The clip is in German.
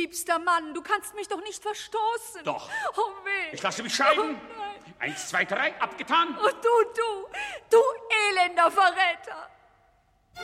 Liebster Mann, du kannst mich doch nicht verstoßen. Doch. Oh, weh. Ich lasse mich scheiden. Oh, nein. 1, 2, 3, abgetan. Oh, du.